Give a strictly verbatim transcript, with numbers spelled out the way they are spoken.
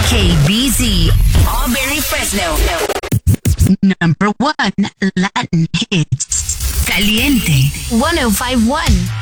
K B Z, Auburn, Fresno. Number one Latin hits. Caliente one oh five point one.